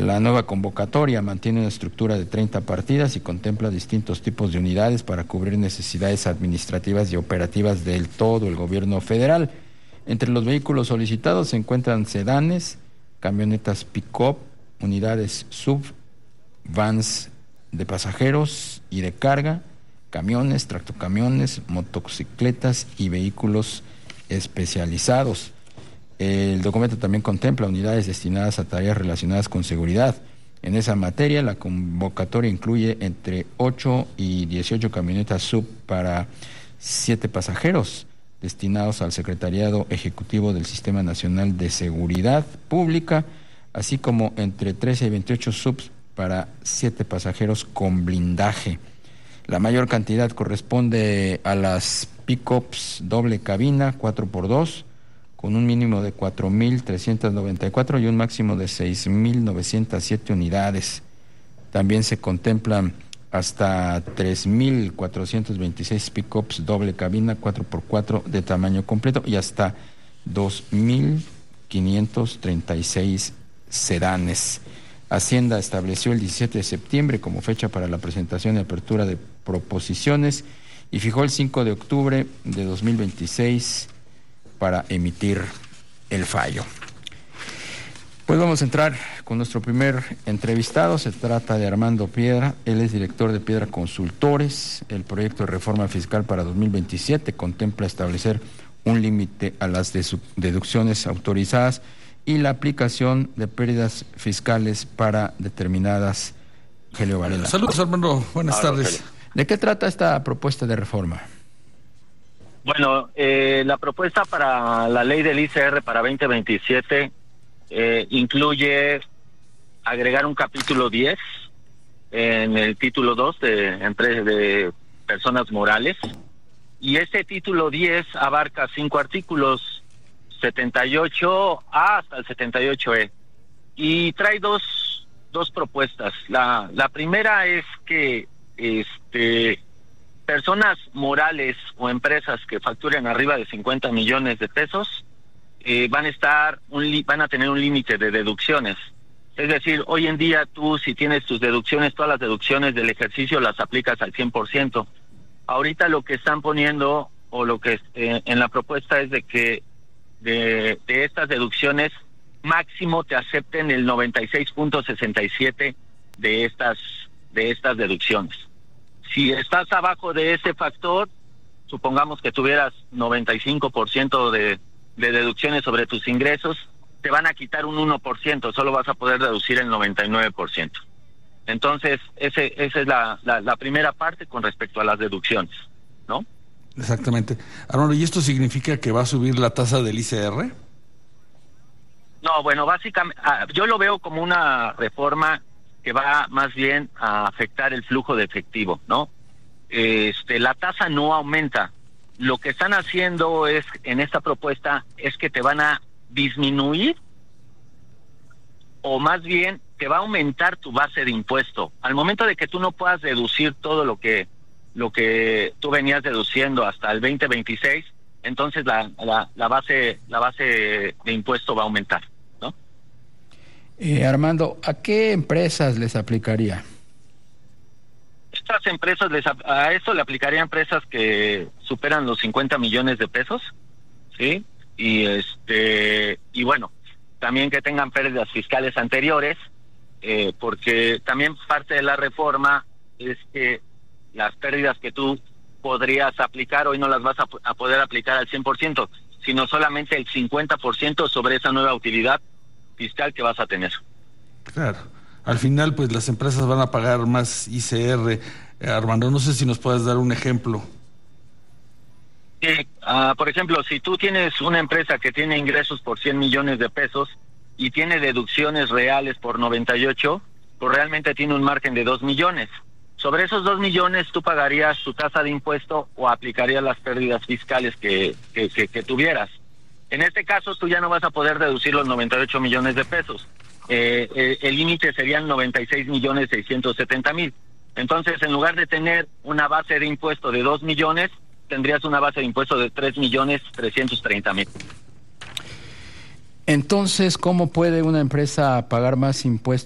La nueva convocatoria mantiene una estructura de 30 partidas y contempla distintos tipos de unidades para cubrir necesidades administrativas y operativas del todo el gobierno federal. Entre los vehículos solicitados se encuentran sedanes, camionetas pick-up, unidades sub, vans de pasajeros y de carga, camiones, tractocamiones, motocicletas y vehículos especializados. El documento también contempla unidades destinadas a tareas relacionadas con seguridad. En esa materia, la convocatoria incluye entre 8 y 18 camionetas sub para 7 pasajeros, destinados al Secretariado Ejecutivo del Sistema Nacional de Seguridad Pública, así como entre 13 y 28 subs para 7 pasajeros con blindaje. La mayor cantidad corresponde a las pick-ups doble cabina 4x2, con un mínimo de 4.394 y un máximo de 6.907 unidades. También se contemplan hasta 3.426 pick-ups doble cabina 4x4 de tamaño completo y hasta 2.536 sedanes. Hacienda estableció el 17 de septiembre como fecha para la presentación y apertura de proposiciones y fijó el 5 de octubre de 2026 para emitir el fallo. Pues vamos a entrar con nuestro primer entrevistado. Se trata de Armando Piedra. Él es director de Piedra Consultores. El proyecto de reforma fiscal para 2027 contempla establecer un límite a las deducciones autorizadas y la aplicación de pérdidas fiscales para determinadas. Helio Varela. Saludos, Armando. Buenas tardes. ¿De qué trata esta propuesta de reforma? Bueno, la propuesta para la ley del ICR para 2027 incluye agregar un capítulo 10 en el título 2 de personas morales, y ese título 10 abarca 5 artículos, 78A hasta el 78E, y trae dos propuestas. La primera es que personas morales o empresas que facturen arriba de 50 millones de pesos van a tener un límite de deducciones. Es decir, hoy en día tú, si tienes tus deducciones, todas las deducciones del ejercicio las aplicas al 100%. Ahorita lo que están poniendo, o lo que en la propuesta, es de que de estas deducciones máximo te acepten el 96.67 de estas deducciones. Si estás abajo de ese factor, supongamos que tuvieras 95% de deducciones sobre tus ingresos, te van a quitar un 1%, solo vas a poder deducir el 99%. Entonces, esa es la primera parte con respecto a las deducciones, ¿no? Exactamente. Armando, ¿y esto significa que va a subir la tasa del ICR? No, bueno, básicamente, yo lo veo como una reforma que va más bien a afectar el flujo de efectivo, ¿no? La tasa no aumenta. Lo que están haciendo en esta propuesta es que te van a disminuir, o más bien te va a aumentar tu base de impuesto. Al momento de que tú no puedas deducir todo lo que tú venías deduciendo hasta el 2026, entonces la base de impuesto va a aumentar, ¿no? Armando, ¿a qué empresas les aplicaría? Estas empresas, a esto le aplicaría a empresas que superan los 50 millones de pesos, ¿sí? Y bueno, también que tengan pérdidas fiscales anteriores, porque también parte de la reforma es que las pérdidas que tú podrías aplicar hoy no las vas a poder aplicar al 100%, sino solamente el 50% sobre esa nueva utilidad fiscal que vas a tener. Claro. Al final, pues las empresas van a pagar más ICR. Armando, no sé si nos puedes dar un ejemplo. Sí, por ejemplo, si tú tienes una empresa que tiene ingresos por 100 millones de pesos y tiene deducciones reales por 98, pues realmente tiene un margen de 2 millones. Sobre esos 2 millones tú pagarías tu tasa de impuesto o aplicarías las pérdidas fiscales que tuvieras. En este caso tú ya no vas a poder deducir los 98 millones de pesos. El límite serían 96.670.000. Entonces, en lugar de tener una base de impuesto de 2 millones, tendrías una base de impuesto de 3.330.000. Entonces, ¿cómo puede una empresa pagar más impuestos